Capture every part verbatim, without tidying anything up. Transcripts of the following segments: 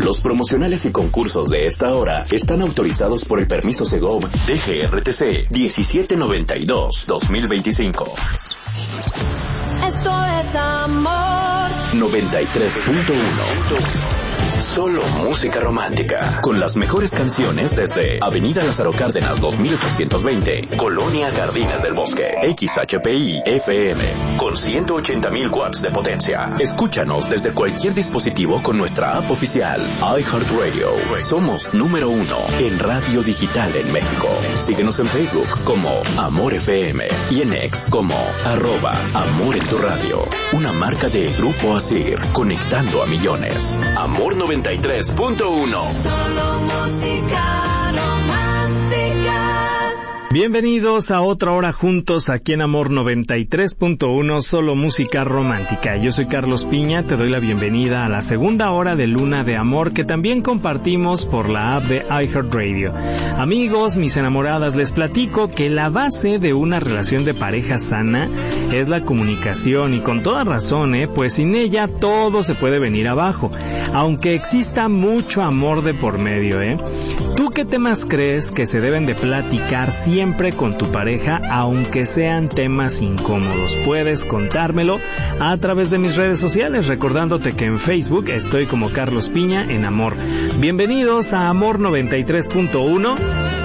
Los promocionales y concursos de esta hora están autorizados por el permiso Segov D G R T C diecisiete noventa y dos dos mil veinticinco. Esto es amor. noventa y tres punto uno. Solo música romántica. Con las mejores canciones desde Avenida Lázaro Cárdenas dos mil ochocientos veinte, Colonia Jardines del Bosque, X H P I F M, con ciento ochenta mil watts de potencia. Escúchanos desde cualquier dispositivo con nuestra app oficial, iHeartRadio. Somos número uno en radio digital en México. Síguenos en Facebook como Amor F M y en X como arroba Amor en tu radio. Una marca de Grupo Asir, conectando a millones. Amor noventa y tres punto uno. Solo música romántica. Bienvenidos a otra hora juntos aquí en Amor noventa y tres punto uno, solo música romántica. Yo soy Carlos Piña, te doy la bienvenida a la segunda hora de Luna de Amor que también compartimos por la app de iHeartRadio. Amigos, mis enamoradas, les platico que la base de una relación de pareja sana es la comunicación y con toda razón, ¿eh? Pues sin ella todo se puede venir abajo, aunque exista mucho amor de por medio, ¿eh? ¿Tú qué temas crees que se deben de platicar siempre con tu pareja, aunque sean temas incómodos? Puedes contármelo a través de mis redes sociales, recordándote que en Facebook estoy como Carlos Piña en Amor. Bienvenidos a Amor noventa y tres punto uno.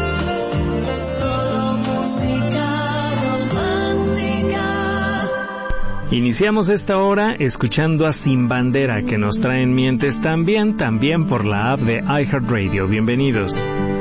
Iniciamos esta hora escuchando a Sin Bandera, que nos traen mientes también, también por la app de iHeartRadio. Bienvenidos.